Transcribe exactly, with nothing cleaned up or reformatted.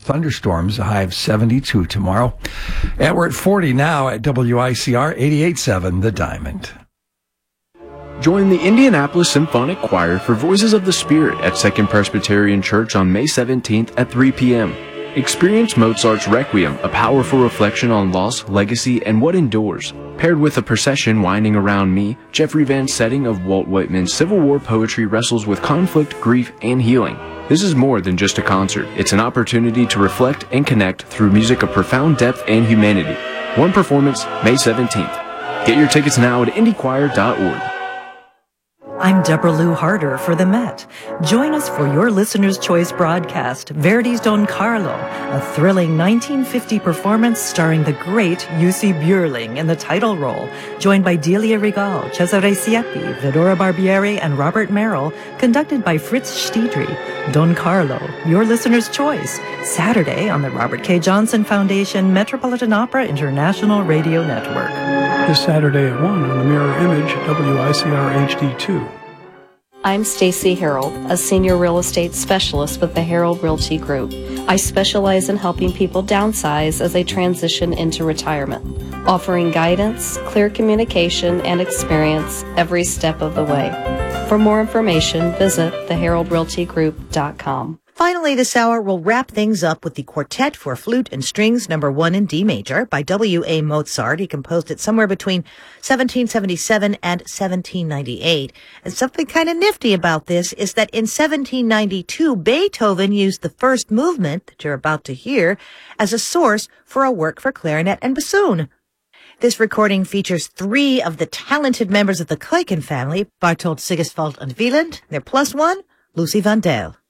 thunderstorms, a high of seventy-two tomorrow. And we're at forty now at W I C R eighty-eight point seven The Diamond. Join the Indianapolis Symphonic Choir for Voices of the Spirit at Second Presbyterian Church on May seventeenth at three p.m. Experience Mozart's Requiem, a powerful reflection on loss, legacy, and what endures. Paired with a procession winding around me, Jeffrey Van's setting of Walt Whitman's Civil War poetry wrestles with conflict, grief, and healing. This is more than just a concert. It's an opportunity to reflect and connect through music of profound depth and humanity. One performance, May seventeenth. Get your tickets now at indie choir dot org. I'm Deborah Lou Harder for the Met. Join us for your Listener's Choice broadcast, Verdi's Don Carlo, a thrilling nineteen fifty performance starring the great Jussi Björling in the title role, joined by Delia Regal, Cesare Siepi, Fedora Barbieri, and Robert Merrill, conducted by Fritz Stiedry. Don Carlo, your Listener's Choice, Saturday on the Robert K. Johnson Foundation Metropolitan Opera International Radio Network. This Saturday at one on the Mirror Image, W I C R H D two. I'm Stacy Harold, a senior real estate specialist with the Harold Realty Group. I specialize in helping people downsize as they transition into retirement, offering guidance, clear communication, and experience every step of the way. For more information, visit the harold realty group dot com. Finally, this hour will wrap things up with the Quartet for Flute and Strings number one in D major by W A Mozart. He composed it somewhere between seventeen seventy-seven and seventeen ninety-eight. And something kind of nifty about this is that in seventeen ninety-two, Beethoven used the first movement that you're about to hear as a source for a work for clarinet and bassoon. This recording features three of the talented members of the Keuken family, Barthold Sigiswald and Wieland, their plus one, Lucy Vandel.